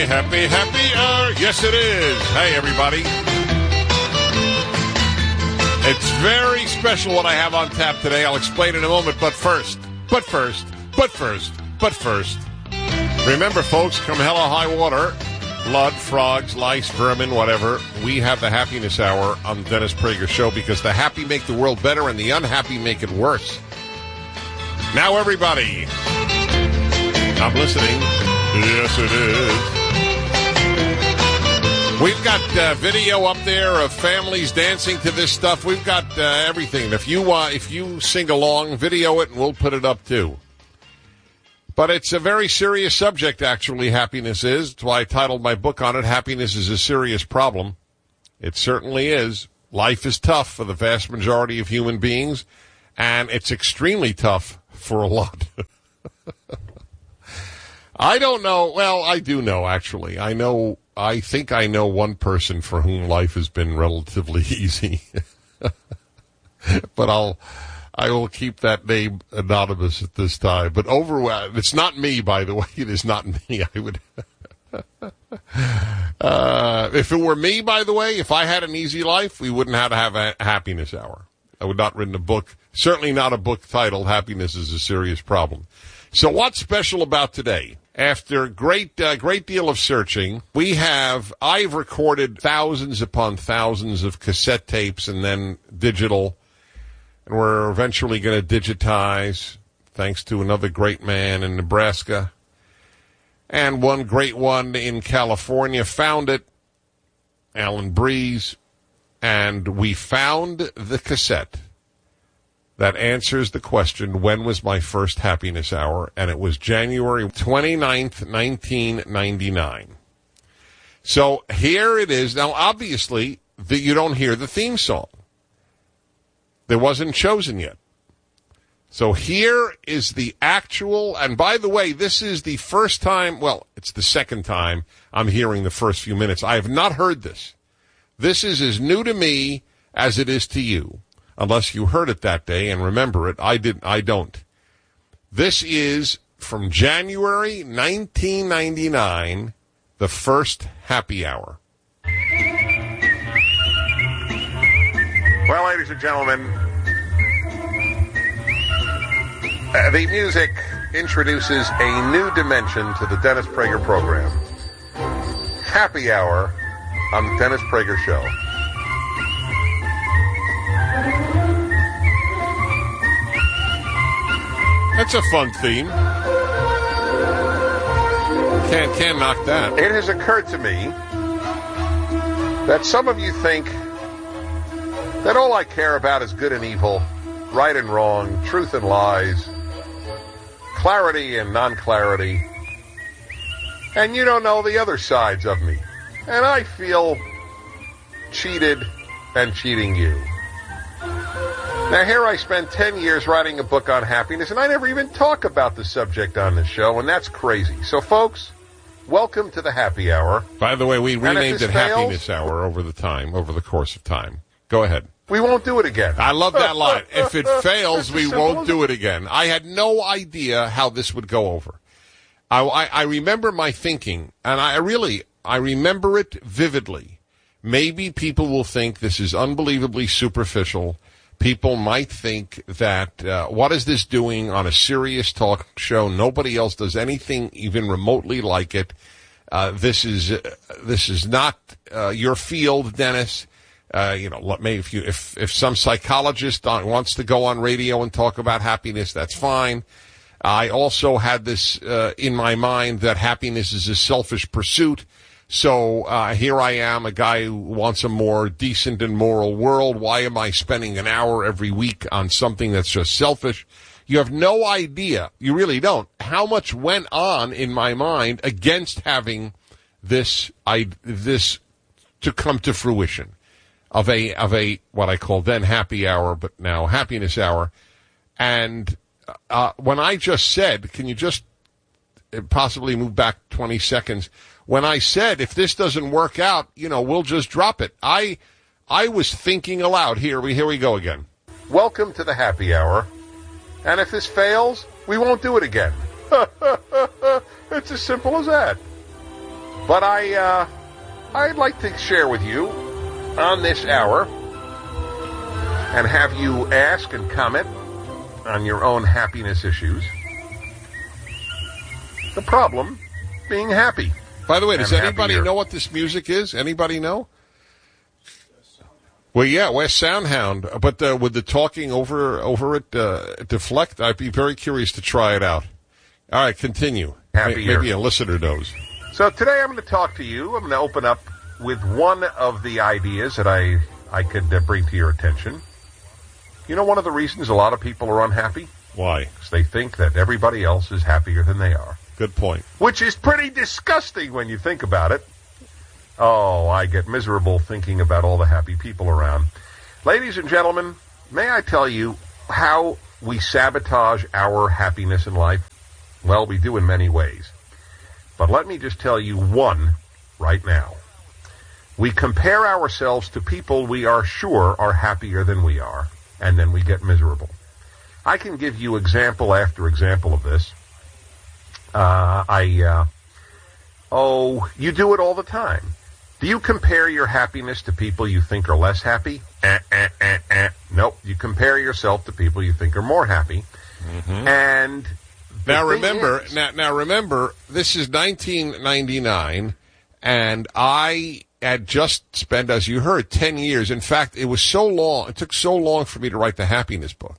happy hour. Yes, it is. Hey, everybody. It's very special what I have on tap today. I'll explain in a moment, but first. Remember, folks, come hell or high water, blood, frogs, lice, vermin, whatever, we have the Happiness Hour on the Dennis Prager Show because the happy make the world better and the unhappy make it worse. Now, everybody. I'm listening. Yes, it is. We've got video up there of families dancing to this stuff. We've got everything. If you sing along, video it, and we'll put it up, too. But it's a very serious subject, actually, happiness is. That's why I titled my book on it, Happiness is a Serious Problem. It certainly is. Life is tough for the vast majority of human beings, and it's extremely tough for a lot. I don't know. Well, I do know, actually. I think I know one person for whom life has been relatively easy. But I will keep that name anonymous at this time. But it's not me, by the way. It is not me. I would. If it were me, by the way, if I had an easy life, we wouldn't have to have a happiness hour. I would not have written a book, certainly not a book titled Happiness is a Serious Problem. So what's special about today? After great deal of searching, I've recorded thousands upon thousands of cassette tapes and then digital. And we're eventually going to digitize, thanks to another great man in Nebraska. And one great one in California found it, Alan Breeze. And we found the cassette that answers the question, when was my first happiness hour? And it was January 29th, 1999. So here it is. Now, obviously, you don't hear the theme song. It wasn't chosen yet. So here is the actual, and by the way, this is the first time, well, it's the second time I'm hearing the first few minutes. I have not heard this. This is as new to me as it is to you, unless you heard it that day and remember it. I don't. This is from January 1999, the first happy hour. Well, ladies and gentlemen, the music introduces a new dimension to the Dennis Prager program. Happy Hour on the Dennis Prager Show. That's a fun theme. Can't knock that. It has occurred to me that some of you think that all I care about is good and evil, right and wrong, truth and lies, clarity and non-clarity, and you don't know the other sides of me. And I feel cheated and cheating you. Now, here I spent 10 years writing a book on happiness, and I never even talk about the subject on this show, and that's crazy. So, folks, welcome to the Happy Hour. By the way, we renamed it Happiness Hour over the course of time. Go ahead. We won't do it again. I love that line. If it fails, we won't do it again. I had no idea how this would go over. I remember my thinking, and I remember it vividly. Maybe people will think this is unbelievably superficial. People might think that, what is this doing on a serious talk show? Nobody else does anything even remotely like it. This is not your field, Dennis. Maybe if some psychologist wants to go on radio and talk about happiness, that's fine. I also had this in my mind that happiness is a selfish pursuit. So here I am, a guy who wants a more decent and moral world. Why am I spending an hour every week on something that's just selfish? You have no idea, you really don't, how much went on in my mind against having this to come to fruition. Of a what I call then happy hour, but now happiness hour. And when I just said, can you just possibly move back 20 seconds? When I said, if this doesn't work out, we'll just drop it. I was thinking aloud. Here we go again. Welcome to the happy hour. And if this fails, we won't do it again. It's as simple as that. But I'd like to share with you on this hour and have you ask and comment on your own happiness issues. The problem being happy. By the way, does anybody know what this music is? Anybody know? Well, yeah, West Soundhound, but would the talking over it deflect? I'd be very curious to try it out. All right, continue. Maybe a listener knows. So today I'm going to talk to you. I'm going to open up with one of the ideas that I could bring to your attention. You know, one of the reasons a lot of people are unhappy? Why? Because they think that everybody else is happier than they are. Good point. Which is pretty disgusting when you think about it. Oh, I get miserable thinking about all the happy people around. Ladies and gentlemen, may I tell you how we sabotage our happiness in life? Well, we do in many ways. But let me just tell you one right now. We compare ourselves to people we are sure are happier than we are, and then we get miserable. I can give you example after example of this. You do it all the time. Do you compare your happiness to people you think are less happy? Nope. You compare yourself to people you think are more happy. Mm-hmm. And now remember, this is 1999, and I had just spent, as you heard, 10 years. In fact, it took so long for me to write the happiness book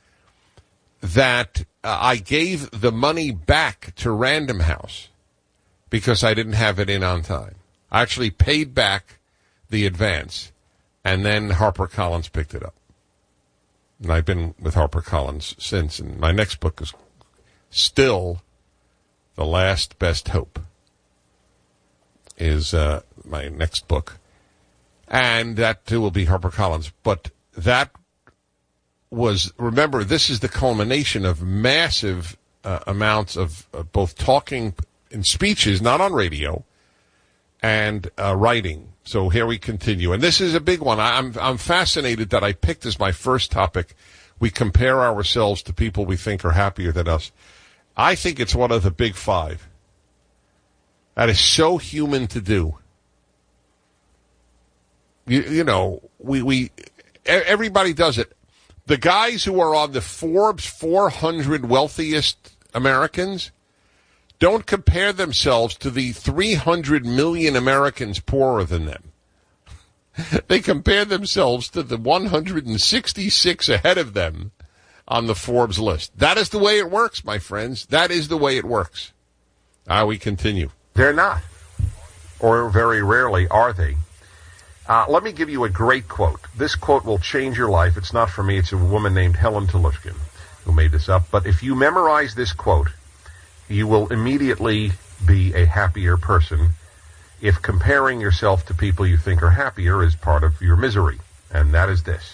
that I gave the money back to Random House because I didn't have it in on time. I actually paid back the advance, and then HarperCollins picked it up. And I've been with HarperCollins since, and my next book is still The Last Best Hope is my next book. And that, too, will be HarperCollins. But that remember, this is the culmination of massive amounts of both talking in speeches, not on radio, and writing. So here we continue. And this is a big one. I'm fascinated that I picked as my first topic. We compare ourselves to people we think are happier than us. I think it's one of the big five. That is so human to do. You know, everybody does it. The guys who are on the Forbes 400 wealthiest Americans don't compare themselves to the 300 million Americans poorer than them. They compare themselves to the 166 ahead of them on the Forbes list. That is the way it works, my friends. That is the way it works. We continue. They're not. Or very rarely are they. Let me give you a great quote. This quote will change your life. It's not from me. It's a woman named Helen Tolushkin who made this up. But if you memorize this quote, you will immediately be a happier person if comparing yourself to people you think are happier is part of your misery. And that is this.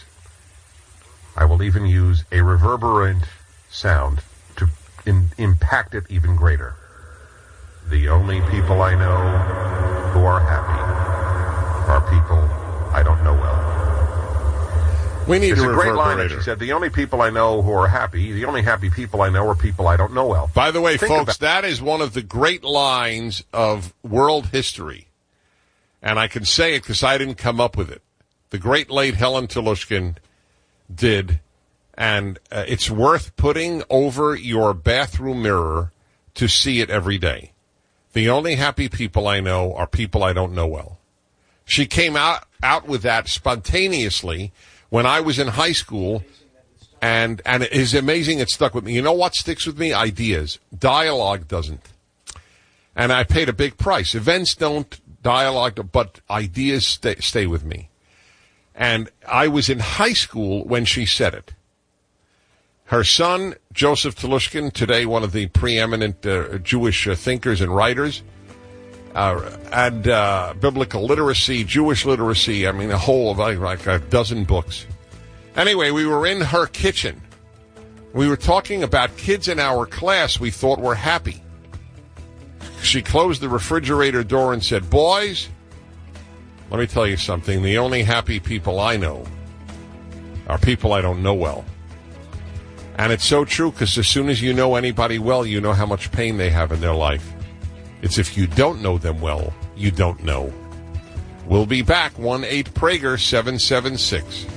I will even use a reverberant sound to impact it even greater. The only people I know who are happy are people I don't know well. We need it's a great line that she said, the only people I know who are happy, the only happy people I know are people I don't know well. By the way, folks, that is one of the great lines of world history. And I can say it because I didn't come up with it. The great late Helen Tolushkin did. And it's worth putting over your bathroom mirror to see it every day. The only happy people I know are people I don't know well. She came out with that spontaneously when I was in high school, and it is amazing it stuck with me. You know what sticks with me? Ideas. Dialogue doesn't. And I paid a big price. Events don't, dialogue, but ideas stay with me. And I was in high school when she said it. Her son, Joseph Tolushkin, today one of the preeminent Jewish thinkers and writers, and biblical literacy, Jewish literacy, I mean, a whole of like a dozen books. Anyway, we were in her kitchen. We were talking about kids in our class we thought were happy. She closed the refrigerator door and said, boys, let me tell you something. The only happy people I know are people I don't know well. And it's so true, because as soon as you know anybody well, you know how much pain they have in their life. It's if you don't know them well, you don't know. We'll be back, 1-8-PRAGER 776.